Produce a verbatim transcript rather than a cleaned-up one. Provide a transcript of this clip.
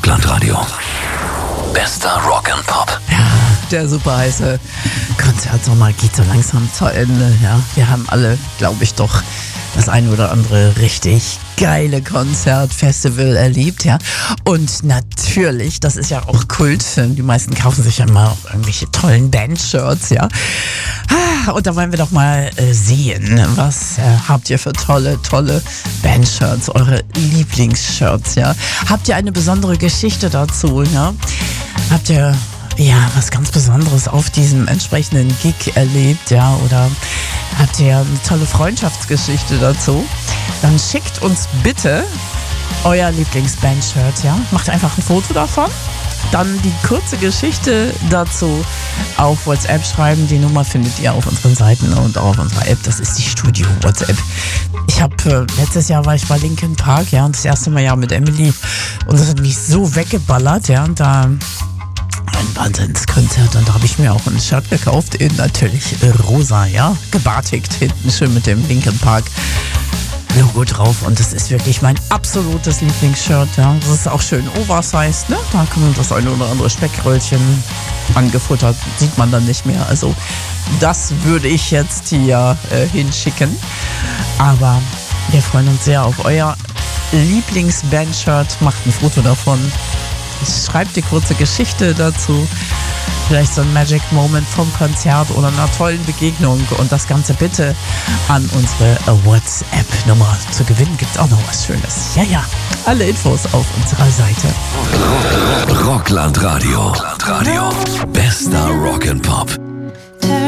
Rockland-Radio. Bester Rock and Pop. Ja, der super heiße Konzertsommer geht so langsam zu Ende. Ja, wir haben alle, glaube ich, doch das ein oder andere richtig geile Konzert, Festival erlebt, ja. Und natürlich, das ist ja auch Kult, die meisten kaufen sich ja mal auch irgendwelche tollen Bandshirts, ja. Und da wollen wir doch mal äh, sehen, was äh, habt ihr für tolle, tolle Bandshirts, eure Lieblingsshirts, ja. Habt ihr eine besondere Geschichte dazu, ja? Habt ihr ja was ganz Besonderes auf diesem entsprechenden Gig erlebt, ja? Oder habt ihr eine tolle Freundschaftsgeschichte dazu? Dann schickt uns bitte euer Lieblingsband-Shirt, ja? Macht einfach ein Foto davon. Dann die kurze Geschichte dazu auf WhatsApp schreiben. Die Nummer findet ihr auf unseren Seiten und auch auf unserer App. Das ist die Studio-WhatsApp. Ich habe, äh, letztes Jahr war ich bei Linkin Park, ja, und das erste Mal ja mit Emily. Und das hat mich so weggeballert, ja, und da ein Wahnsinnskonzert. Und da habe ich mir auch ein Shirt gekauft in natürlich äh, rosa, ja, gebartigt, hinten schön mit dem Linkin Park Logo drauf, und das ist wirklich mein absolutes Lieblingsshirt, ja. Das ist auch schön oversized, ne? Da kommt das eine oder andere Speckröllchen angefuttert, sieht man dann nicht mehr. Also das würde ich jetzt hier äh, hinschicken. Aber wir freuen uns sehr auf euer Lieblingsband-Shirt. Macht ein Foto davon. Schreibt die kurze Geschichte dazu. Vielleicht so ein Magic Moment vom Konzert oder einer tollen Begegnung, und das Ganze bitte an unsere WhatsApp-Nummer. Zu gewinnen gibt es auch noch was Schönes. Ja, ja, alle Infos auf unserer Seite. Rockland-Radio. Rockland-Radio. Bester Rock and Pop.